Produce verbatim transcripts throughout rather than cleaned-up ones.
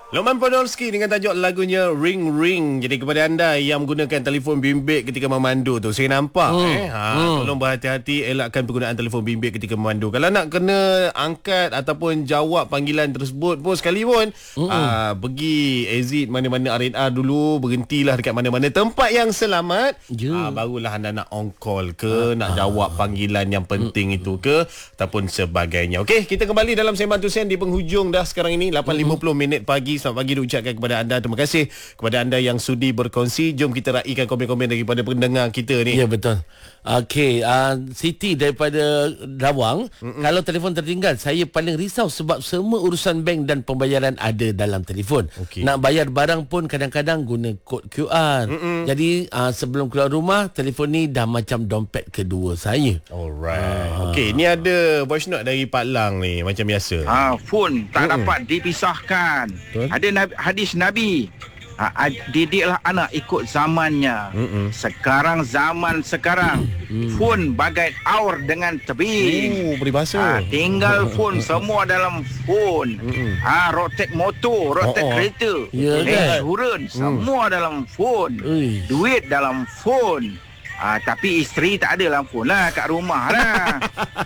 Lokman Podolski dengan tajuk lagunya Ring Ring. Jadi kepada anda yang menggunakan telefon bimbit ketika memandu tu, saya nampak hmm. eh ha, hmm. tolong berhati-hati, elakkan penggunaan telefon bimbit ketika memandu. Kalau nak kena angkat ataupun jawab panggilan tersebut pun sekalipun, hmm. ha, pergi exit mana-mana R and R dulu, berhentilah dekat mana-mana tempat yang selamat, yeah. ha, barulah anda nak on call ke, ah. nak jawab panggilan yang penting hmm. itu ke ataupun sebagainya. Okey, kita kembali dalam Sembang Tu Sen di penghujung dah sekarang ini, lapan lima puluh minit pagi. Selamat pagi diucapkan kepada anda. Terima kasih kepada anda yang sudi berkongsi. Jom kita raikan komen-komen daripada pendengar kita ni. Ya, betul. Okey, uh, Siti daripada Lawang. Mm-mm. Kalau telefon tertinggal, saya paling risau sebab semua urusan bank dan pembayaran ada dalam telefon. Okay. Nak bayar barang pun kadang-kadang guna kod Q R. Mm-mm. Jadi uh, sebelum keluar rumah, telefon ni dah macam dompet kedua saya. Alright. Uh. Okey, ni ada voice note dari Pak Lang ni, macam biasa. Ha, phone tak Mm-mm. dapat dipisahkan. Betul? Ada nabi, hadis Nabi, ha, didiklah anak ikut zamannya. Mm-mm. Sekarang zaman sekarang, mm. phone bagai aur dengan tebing. Oh, peribahasa. Ha, tinggal phone, semua dalam phone. Ha, rotek motor, rotek oh, oh. kereta, yeah, insurans, kan? Semua mm. dalam phone. Uy. Duit dalam phone. Ah, tapi isteri tak ada dalam phone lah, kat rumah lah.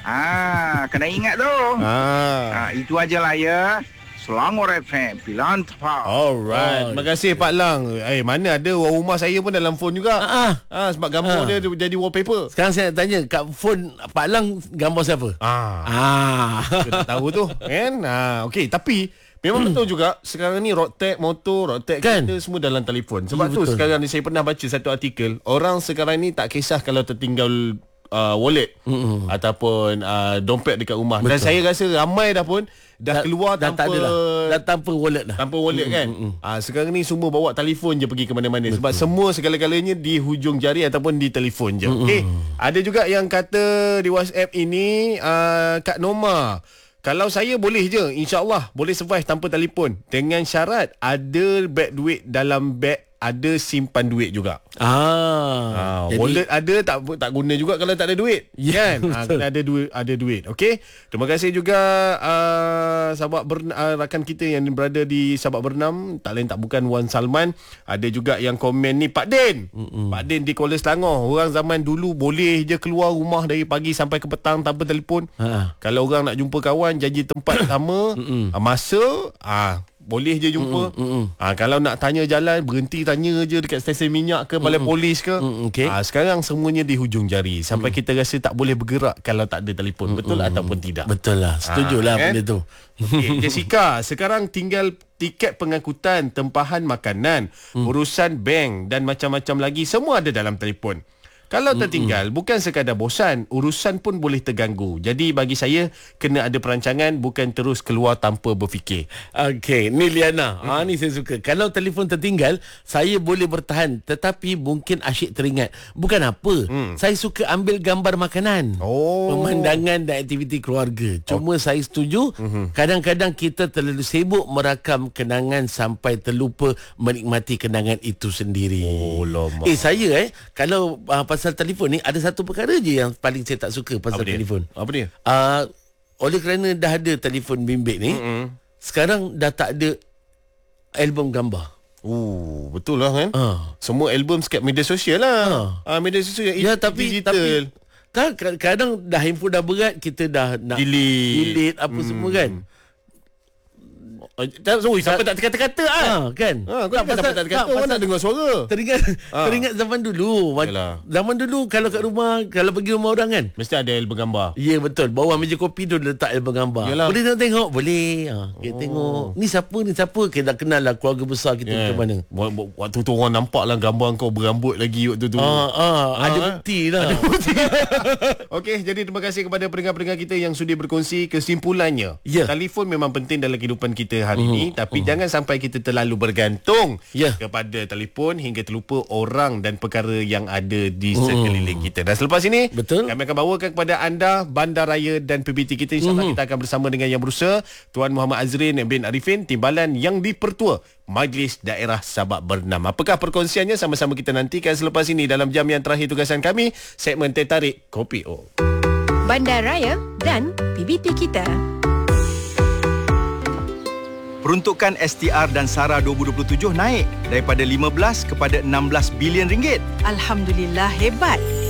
Ah, kena ingat tu. Ah. Ah, itu ajalah ya. Selangor F M, pilihan tepat. Alright. Oh. Terima kasih Pak Lang. Eh, mana ada orang rumah saya pun dalam phone juga. Ah, ah sebab gambar ah. dia jadi wallpaper. Sekarang saya nak tanya, kat phone Pak Lang gambar siapa? Ah. Ah. Kita tak tahu tu, kan? Ah, okey, tapi memang betul juga sekarang ni rotek motor, rotek kan? Kereta semua dalam telefon. Sebab ya, tu betul. Sekarang ni saya pernah baca satu artikel, orang sekarang ni tak kisah kalau tertinggal uh, wallet mm-hmm. ataupun uh, dompet dekat rumah. Betul. Dan saya rasa ramai dah pun dah, dah keluar dah tanpa tak adalah. Dah tanpa wallet dah. Tanpa wallet mm-hmm. kan. Ah, sekarang ni semua bawa telefon je pergi ke mana-mana. Betul. Sebab semua segala-galanya di hujung jari ataupun di telefon je. Mm-hmm. Okey. Ada juga yang kata di WhatsApp ini, uh, Kak Norma, kalau saya boleh je, insya-Allah boleh survive tanpa telefon, dengan syarat ada beg duit dalam beg, ada simpan duit juga. Ah, ha, jadi, wallet ada tak tak guna juga kalau tak ada duit. Yeah, kan? Ha, kena ada duit, ada duit. Okey. Terima kasih juga uh, sahabat ber, uh, rakan kita yang berada di Sabak Bernam, tak lain tak bukan Wan Salman. Ada juga yang komen ni Pak Din. Mm-mm. Pak Din di Kuala Selangor. Orang zaman dulu boleh je keluar rumah dari pagi sampai ke petang tanpa telefon. Ha. Kalau orang nak jumpa kawan, janji tempat sama, masa, ah boleh je jumpa. Mm, mm, mm. Ha, kalau nak tanya jalan, berhenti tanya je dekat stesen minyak ke, balai mm, polis ke. Mm, okay. Ha, sekarang semuanya di hujung jari. Sampai mm. kita rasa tak boleh bergerak kalau tak ada telefon. Mm, Betul mm, ataupun tidak? Betul lah. Setuju lah ha, benda tu. Okay. Jessica, sekarang tinggal tiket pengangkutan, tempahan makanan, mm. urusan bank dan macam-macam lagi, semua ada dalam telefon. Kalau tertinggal, mm-mm. bukan sekadar bosan, urusan pun boleh terganggu. Jadi bagi saya, kena ada perancangan, bukan terus keluar tanpa berfikir. Okey, ni Liana. Mm. Ha, ni saya suka. Kalau telefon tertinggal, saya boleh bertahan. Tetapi mungkin asyik teringat. Bukan apa. Mm. Saya suka ambil gambar makanan. Oh. Pemandangan dan aktiviti keluarga. Cuma oh. saya setuju, mm-hmm. kadang-kadang kita terlalu sibuk merakam kenangan sampai terlupa menikmati kenangan itu sendiri. Oh, lama. Eh, saya eh, kalau uh, pasal telefon ni, ada satu perkara je yang paling saya tak suka pasal apa telefon. Apa dia? Uh, oleh kerana dah ada telefon bimbit ni, mm-hmm. sekarang dah tak ada album gambar. Oh, betul lah kan? Uh. Semua album sekat media sosial lah. Uh. Uh, media sosial ya, tapi, digital. Tapi tak, kadang dah handphone dah berat, kita dah nak delete, delete apa hmm. semua kan. Tak, sorry, siapa tak kata-kata ah. Ha, kan? Ha, kau tak pasal, tak kata, orang nak dengar suara. Teringat ha. teringat zaman dulu. Yalah. Zaman dulu kalau kat rumah, kalau pergi rumah orang kan, mesti ada album gambar. Ya, betul. Bawah meja kopi tu letak album gambar. Yalah. Boleh nak tengok? Boleh. Ha, kita oh. tengok. Ni siapa ni siapa? Kita dah kenal lah keluarga besar kita yeah. ke mana. Waktu tu orang nampak lah gambar kau berambut lagi waktu tu. Ha, ha, ha. Ada bukti lah. Ada bukti. Okey, jadi terima kasih kepada pendengar-pendengar kita yang sudi berkongsi. Kesimpulannya, yeah. telefon memang penting dalam kehidupan kita hari uh-huh. ini, tapi uh-huh. jangan sampai kita terlalu bergantung yeah. kepada telefon hingga terlupa orang dan perkara yang ada di sekeliling uh-huh. kita. Dan selepas ini, betul, kami akan bawakan kepada anda bandaraya dan P B T kita. InsyaAllah uh-huh. kita akan bersama dengan yang berusaha, Tuan Muhammad Azrin bin Arifin, Timbalan yang dipertua Majlis Daerah Sabak Bernam. Apakah perkongsiannya? Sama-sama kita nantikan selepas ini dalam jam yang terakhir tugasan kami, segmen Teh Tarik Kopi O. Bandaraya dan P B T kita. peruntukan S T R dan SARA dua ribu dua puluh tujuh naik daripada lima belas kepada enam belas bilion ringgit. Alhamdulillah, hebat.